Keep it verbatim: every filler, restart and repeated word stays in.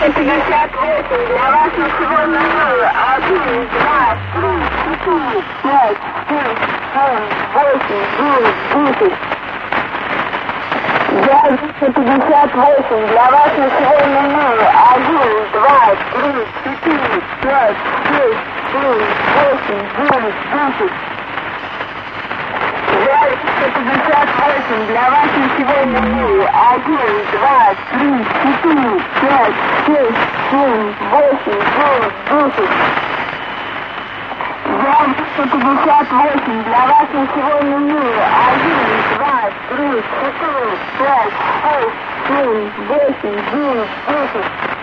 пятьдесят восемь. Для вас на сегодня номер один, два, три, четыре, пять, шесть, семь, восемь, девять, десять. Я двести пятьдесят восемь. Для вас на сегодня номер один, два, три, четыре, пять, шесть, семь, восемь, девять, десять. Я двести пятьдесят восемь. Для вас на сегодня номер один, два, три, четыре, пять, шесть, семь, восемь, девять, десять. Я двести пятьдесят восемь. Для вас на сегодня номер один, два, три, четыре, пять, шесть, семь, восемь, девять, десять.